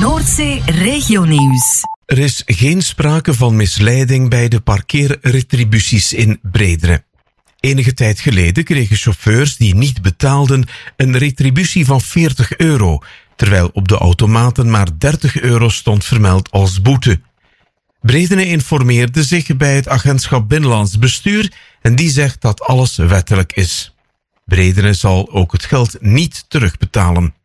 Noordzee Regionieuws. Er is geen sprake van misleiding bij de parkeerretributies in Bredene. Enige tijd geleden kregen chauffeurs die niet betaalden een retributie van €40, terwijl op de automaten maar €30 stond vermeld als boete. Bredene informeerde zich bij het agentschap Binnenlands Bestuur en die zegt dat alles wettelijk is. Bredene zal ook het geld niet terugbetalen.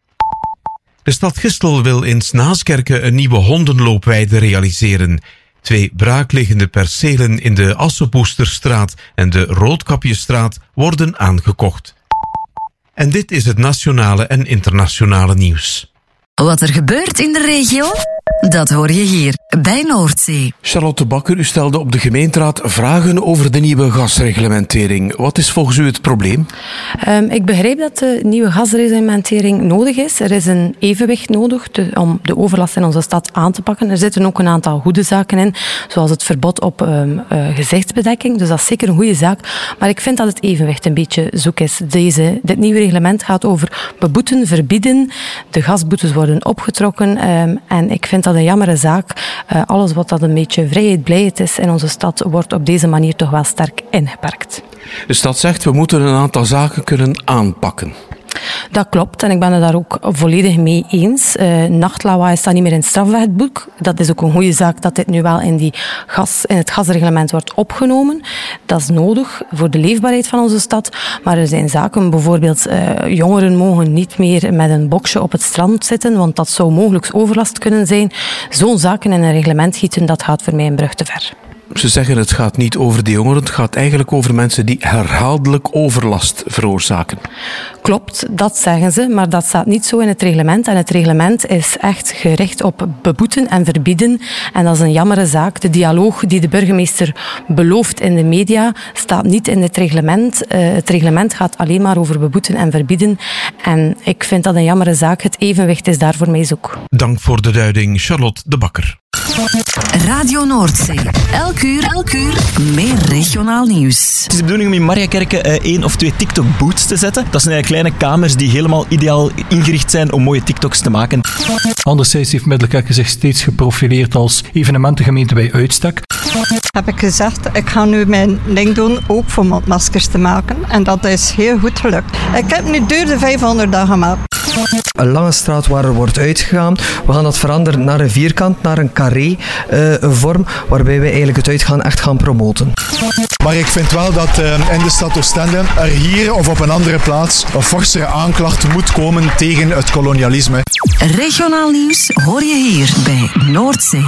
De stad Gistel wil in Snaaskerke een nieuwe hondenloopweide realiseren. 2 braakliggende percelen in de Assepoesterstraat en de Roodkapjestraat worden aangekocht. En dit is het nationale en internationale nieuws. Wat er gebeurt in de regio, dat hoor je hier bij Noordzee. Charlotte Bakker, u stelde op de gemeenteraad vragen over de nieuwe gasreglementering. Wat is volgens u het probleem? Ik begrijp dat de nieuwe gasreglementering nodig is. Er is een evenwicht nodig om de overlast in onze stad aan te pakken. Er zitten ook een aantal goede zaken in, zoals het verbod op gezichtsbedekking. Dus dat is zeker een goede zaak. Maar ik vind dat het evenwicht een beetje zoek is. Dit nieuwe reglement gaat over beboeten, verbieden. De gasboetes worden opgetrokken. En ik vind dat een jammere zaak. Alles wat dat een beetje vrijheid, blijheid is in onze stad, wordt op deze manier toch wel sterk ingeperkt. De stad zegt, we moeten een aantal zaken kunnen aanpakken. Dat klopt en ik ben het daar ook volledig mee eens. Nachtlawaai staat niet meer in het strafwetboek. Dat is ook een goede zaak dat dit nu wel in het gasreglement wordt opgenomen. Dat is nodig voor de leefbaarheid van onze stad. Maar er zijn zaken, bijvoorbeeld jongeren mogen niet meer met een boksje op het strand zitten, want dat zou mogelijk overlast kunnen zijn. Zo'n zaken in een reglement gieten, dat gaat voor mij een brug te ver. Ze zeggen het gaat niet over de jongeren, het gaat eigenlijk over mensen die herhaaldelijk overlast veroorzaken. Klopt, dat zeggen ze, maar dat staat niet zo in het reglement. En het reglement is echt gericht op beboeten en verbieden. En dat is een jammere zaak. De dialoog die de burgemeester belooft in de media staat niet in het reglement. Het reglement gaat alleen maar over beboeten en verbieden. En ik vind dat een jammere zaak. Het evenwicht is daar voor mij zoek. Dank voor de duiding, Charlotte de Bakker. Radio Noordzee. Elk uur meer regionaal nieuws. Het is de bedoeling om in Mariakerke 1 of 2 TikTok-booths te zetten. Dat zijn kleine kamers die helemaal ideaal ingericht zijn om mooie TikToks te maken. Anderzijds heeft Middelkerke zich steeds geprofileerd als evenementengemeente bij uitstek. Heb ik gezegd, ik ga nu mijn ding doen ook voor mondmaskers te maken. En dat is heel goed gelukt. Ik heb nu duur de 500 dagen gemaakt. Een lange straat waar er wordt uitgegaan. We gaan dat veranderen naar een vierkant, naar een carré vorm, waarbij wij eigenlijk het uitgaan echt gaan promoten. Maar ik vind wel dat in de stad Oostende er hier of op een andere plaats een forsere aanklacht moet komen tegen het kolonialisme. Regionaal nieuws hoor je hier bij Noordzee.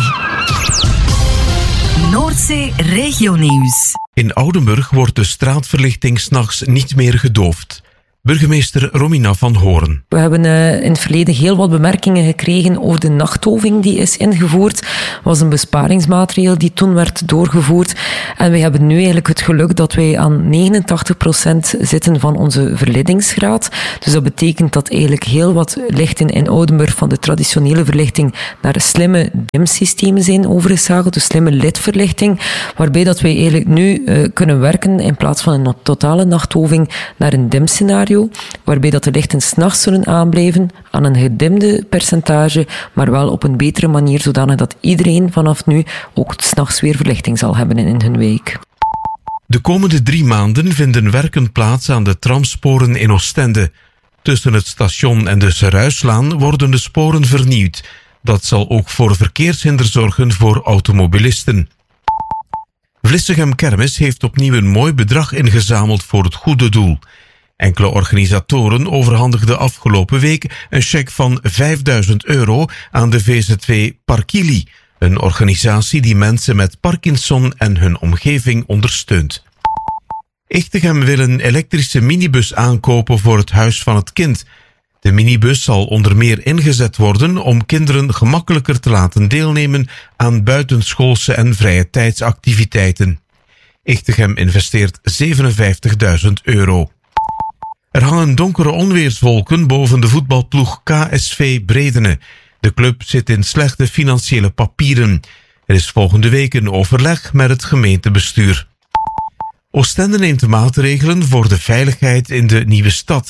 Noordzee Regionieuws. In Oudenburg wordt de straatverlichting 's nachts niet meer gedoofd. Burgemeester Romina van Hoorn. We hebben in het verleden heel wat bemerkingen gekregen over de nachttoving die is ingevoerd. Dat was een besparingsmaatregel die toen werd doorgevoerd. En wij hebben nu eigenlijk het geluk dat wij aan 89% zitten van onze verlichtingsgraad. Dus dat betekent dat eigenlijk heel wat lichten in Oudenburg van de traditionele verlichting naar slimme dimsystemen zijn overgeschakeld. Dus slimme lidverlichting. Waarbij dat wij eigenlijk nu kunnen werken in plaats van een totale nachttoving naar een dimscenario. Waarbij dat de lichten 's nachts zullen aanblijven aan een gedimde percentage, maar wel op een betere manier, zodanig dat iedereen vanaf nu ook 's nachts weer verlichting zal hebben in hun wijk. De komende 3 maanden vinden werken plaats aan de tramsporen in Oostende. Tussen het station en de Seruislaan worden de sporen vernieuwd. Dat zal ook voor verkeershinder zorgen voor automobilisten. Vlissegem Kermis heeft opnieuw een mooi bedrag ingezameld voor het goede doel. Enkele organisatoren overhandigden afgelopen week een cheque van €5.000 aan de VZW Parkili, een organisatie die mensen met Parkinson en hun omgeving ondersteunt. Echtegem wil een elektrische minibus aankopen voor het Huis van het Kind. De minibus zal onder meer ingezet worden om kinderen gemakkelijker te laten deelnemen aan buitenschoolse en vrije tijdsactiviteiten. Echtegem investeert €57.000. Er hangen donkere onweerswolken boven de voetbalploeg KSV Bredene. De club zit in slechte financiële papieren. Er is volgende week een overleg met het gemeentebestuur. Oostende neemt maatregelen voor de veiligheid in de nieuwe stad.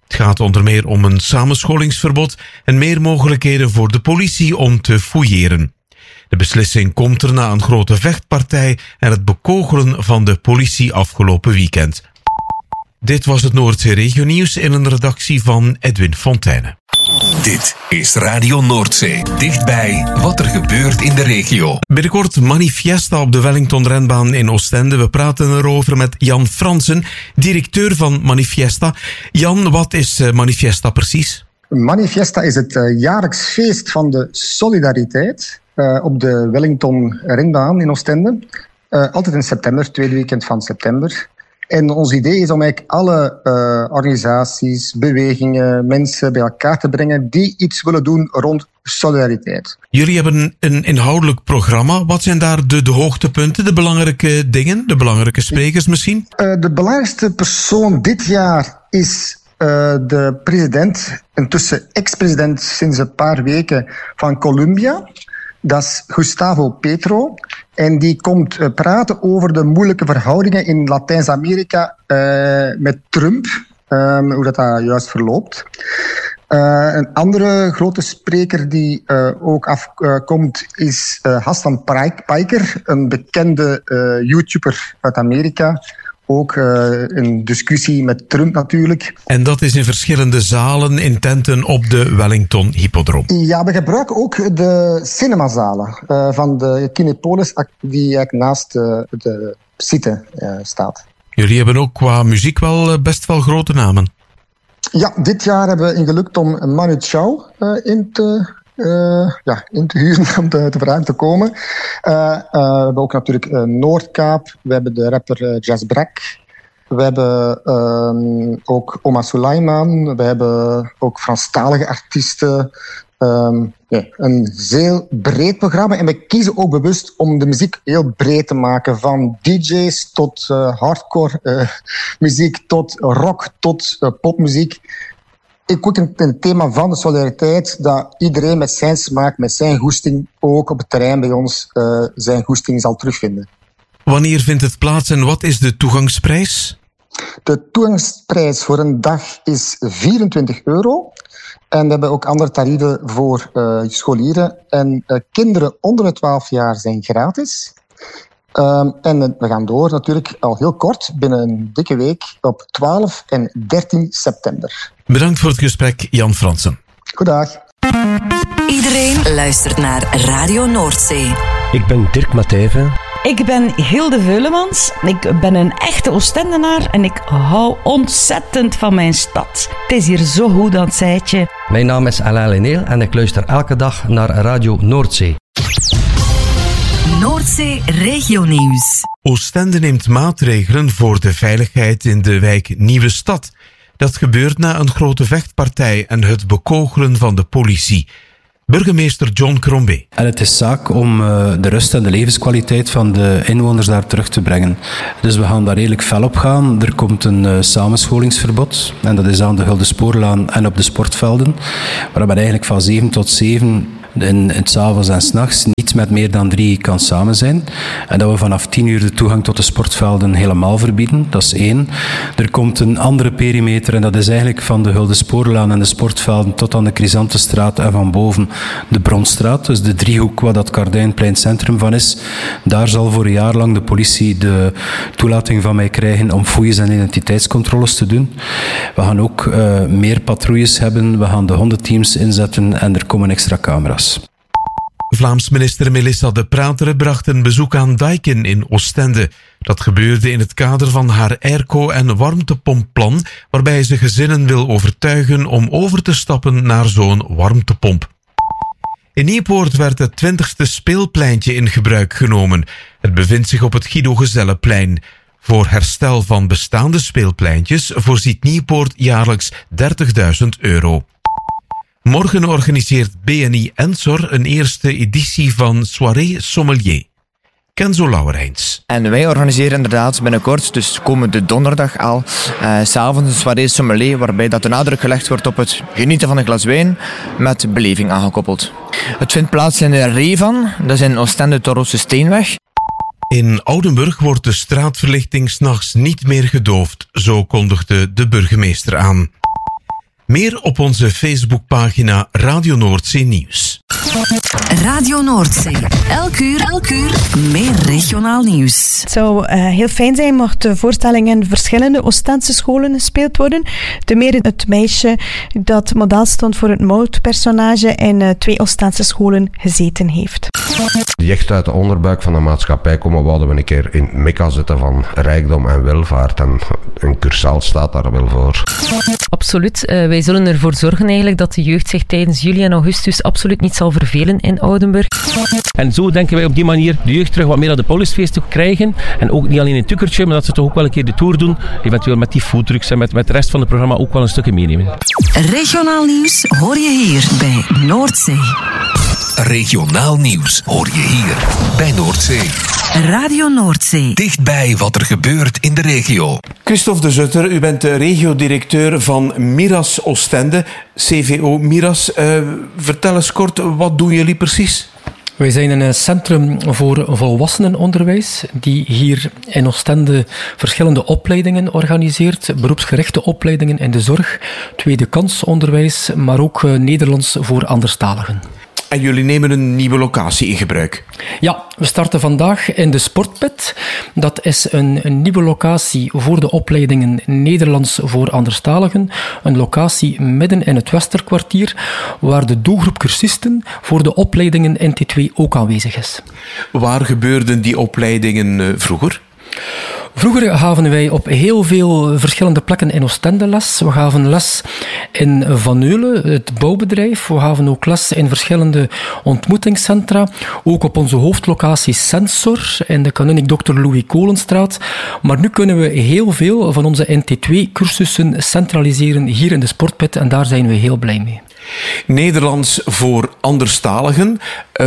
Het gaat onder meer om een samenscholingsverbod en meer mogelijkheden voor de politie om te fouilleren. De beslissing komt er na een grote vechtpartij en het bekogelen van de politie afgelopen weekend. Dit was het Noordzee Regionieuws in een redactie van Edwin Fontijne. Dit is Radio Noordzee. Dichtbij wat er gebeurt in de regio. Binnenkort Manifiesta op de Wellington-renbaan in Oostende. We praten erover met Jan Fransen, directeur van Manifiesta. Jan, wat is Manifiesta precies? Manifiesta is het jaarlijks feest van de solidariteit op de Wellington-renbaan in Oostende. Altijd in september, tweede weekend van september. En ons idee is om eigenlijk alle organisaties, bewegingen, mensen bij elkaar te brengen die iets willen doen rond solidariteit. Jullie hebben een inhoudelijk programma. Wat zijn daar de hoogtepunten, de belangrijke dingen, de belangrijke sprekers misschien? De belangrijkste persoon dit jaar is de president, intussen ex-president sinds een paar weken van Colombia. Dat is Gustavo Petro. En die komt praten over de moeilijke verhoudingen in Latijns-Amerika met Trump. Hoe dat juist verloopt. Een andere grote spreker die ook afkomt is Hassan Piker. Een bekende YouTuber uit Amerika. Ook een discussie met Trump natuurlijk. En dat is in verschillende zalen, in tenten op de Wellington Hippodroom. Ja, we gebruiken ook de cinemazalen van de Kinepolis, die eigenlijk naast de site staat. Jullie hebben ook qua muziek wel best wel grote namen. Ja, dit jaar hebben we gelukt om Manu Chao in te huren om te vragen te komen. We hebben ook natuurlijk Noordkaap. We hebben de rapper Jazz Brak. We hebben ook Oma Sulaiman. We hebben ook Franstalige artiesten. Een zeer breed programma. En we kiezen ook bewust om de muziek heel breed te maken. Van DJ's tot hardcore muziek, tot rock, tot popmuziek. Ook een thema van de solidariteit, dat iedereen met zijn smaak, met zijn goesting, ook op het terrein bij ons zijn goesting zal terugvinden. Wanneer vindt het plaats en wat is de toegangsprijs? De toegangsprijs voor een dag is €24. En we hebben ook andere tarieven voor scholieren. En kinderen onder de 12 jaar zijn gratis. En we gaan door natuurlijk al heel kort, binnen een dikke week, op 12 en 13 september. Bedankt voor het gesprek, Jan Fransen. Goedendag. Iedereen luistert naar Radio Noordzee. Ik ben Dirk Matthijven. Ik ben Hilde Veulemans. Ik ben een echte Oostendenaar en ik hou ontzettend van mijn stad. Het is hier zo goed aan het zijtje. Mijn naam is Alain Leneel en ik luister elke dag naar Radio Noordzee. Noordzee Regionieuws. Oostende neemt maatregelen voor de veiligheid in de wijk Nieuwe Stad. Dat gebeurt na een grote vechtpartij en het bekogelen van de politie. Burgemeester John Crombé. En het is zaak om de rust en de levenskwaliteit van de inwoners daar terug te brengen. Dus we gaan daar redelijk fel op gaan. Er komt een samenscholingsverbod. En dat is aan de Guldespoorlaan en op de sportvelden. Waar men eigenlijk van 7 tot 7 in het 's avonds en 's nachts niet met meer dan 3 kan samen zijn. En dat we vanaf 10 uur de toegang tot de sportvelden helemaal verbieden. Dat is 1. Er komt een andere perimeter en dat is eigenlijk van de Guldespoorlaan en de sportvelden tot aan de Chrysanthestraat en van boven de Bronstraat. Dus de driehoek waar dat Kardijnplein centrum van is. Daar zal voor een jaar lang de politie de toelating van mij krijgen om fouilles en identiteitscontroles te doen. We gaan ook meer patrouilles hebben. We gaan de hondenteams inzetten en er komen extra camera's. Vlaams minister Melissa De Prateren bracht een bezoek aan Dijken in Oostende. Dat gebeurde in het kader van haar airco- en warmtepompplan, waarbij ze gezinnen wil overtuigen om over te stappen naar zo'n warmtepomp. In Nieuwpoort werd het 20e speelpleintje in gebruik genomen. Het bevindt zich op het Guido Gezellenplein. Voor herstel van bestaande speelpleintjes voorziet Nieuwpoort jaarlijks €30.000. Morgen organiseert BNI Ensor een eerste editie van Soirée Sommelier. Kenzo Lauwerijns. En wij organiseren inderdaad binnenkort, dus komende donderdag al, 's avonds een Soirée Sommelier, waarbij dat de nadruk gelegd wordt op het genieten van een glas wijn met beleving aangekoppeld. Het vindt plaats in de Revan, dat is in Oostende-Torrose Steenweg. In Oudenburg wordt de straatverlichting 's nachts niet meer gedoofd, zo kondigde de burgemeester aan. Meer op onze Facebookpagina Radio Noordzee Nieuws. Radio Noordzee. Elk uur meer regionaal nieuws. Het zou heel fijn zijn mocht de voorstelling in verschillende Oostendse scholen gespeeld worden. Ten meer het meisje dat model stond voor het moordpersonage in 2 Oostendse scholen gezeten heeft. Die echt uit de onderbuik van de maatschappij komen, wouden we een keer in het mekka zetten van rijkdom en welvaart. En een cursaal staat daar wel voor. Absoluut. Wij zullen ervoor zorgen eigenlijk dat de jeugd zich tijdens juli en augustus absoluut niet zal vervelen in Oudenburg. En zo denken wij op die manier de jeugd terug wat meer naar de Paulusfeesten krijgen. En ook niet alleen een tukkertje, maar dat ze toch ook wel een keer de tour doen. Eventueel met die foodtrucks en met de rest van het programma ook wel een stukje meenemen. Regionaal nieuws hoor je hier bij Noordzee. Regionaal nieuws hoor je hier bij Noordzee. Radio Noordzee. Dichtbij wat er gebeurt in de regio. Christophe de Zutter, u bent de regiodirecteur van Miras Oostende, CVO Miras. Vertel eens kort, wat doen jullie precies? Wij zijn een centrum voor volwassenenonderwijs die hier in Oostende verschillende opleidingen organiseert. Beroepsgerichte opleidingen in de zorg, tweede kansonderwijs, maar ook Nederlands voor anderstaligen. En jullie nemen een nieuwe locatie in gebruik? Ja, we starten vandaag in de Sportpit. Dat is een nieuwe locatie voor de opleidingen Nederlands voor anderstaligen. Een locatie midden in het Westerkwartier, waar de doelgroep cursisten voor de opleidingen NT2 ook aanwezig is. Waar gebeurden die opleidingen vroeger? Vroeger gaven wij op heel veel verschillende plekken in Oostende les. We gaven les in Van Eulen, het bouwbedrijf. We gaven ook les in verschillende ontmoetingscentra. Ook op onze hoofdlocatie Sensor in de Kanunnik Dr. Louis Kolenstraat. Maar nu kunnen we heel veel van onze NT2-cursussen centraliseren hier in de Sportpit en daar zijn we heel blij mee. Nederlands voor anderstaligen.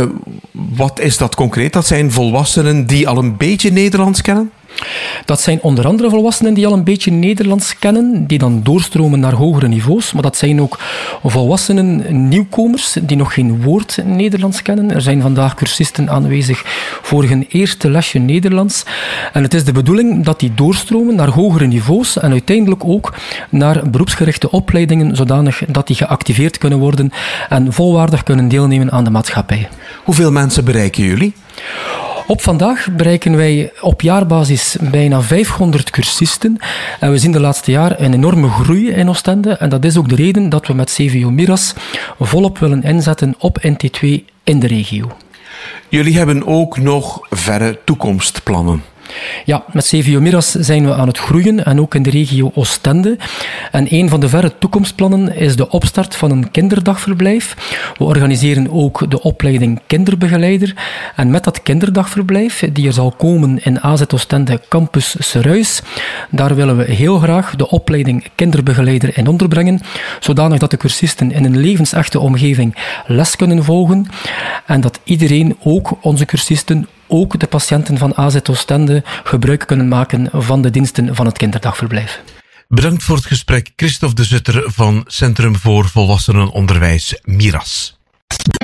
Wat is dat concreet? Dat zijn volwassenen die al een beetje Nederlands kennen? Dat zijn onder andere volwassenen die al een beetje Nederlands kennen, die dan doorstromen naar hogere niveaus. Maar dat zijn ook volwassenen, nieuwkomers, die nog geen woord Nederlands kennen. Er zijn vandaag cursisten aanwezig voor hun eerste lesje Nederlands. En het is de bedoeling dat die doorstromen naar hogere niveaus en uiteindelijk ook naar beroepsgerichte opleidingen, zodanig dat die geactiveerd kunnen worden en volwaardig kunnen deelnemen aan de maatschappij. Hoeveel mensen bereiken jullie? Op vandaag bereiken wij op jaarbasis bijna 500 cursisten. En we zien de laatste jaren een enorme groei in Oostende. En dat is ook de reden dat we met CVO Miras volop willen inzetten op NT2 in de regio. Jullie hebben ook nog verre toekomstplannen. Ja, met CVO Miras zijn we aan het groeien en ook in de regio Oostende. En een van de verre toekomstplannen is de opstart van een kinderdagverblijf. We organiseren ook de opleiding kinderbegeleider. En met dat kinderdagverblijf, die er zal komen in AZ Oostende Campus Seruis, daar willen we heel graag de opleiding kinderbegeleider in onderbrengen, zodanig dat de cursisten in een levensechte omgeving les kunnen volgen en dat iedereen, ook onze cursisten, ook de patiënten van AZ Oostende gebruik kunnen maken van de diensten van het kinderdagverblijf. Bedankt voor het gesprek, Christophe de Zutter van Centrum voor Volwassenenonderwijs Miras.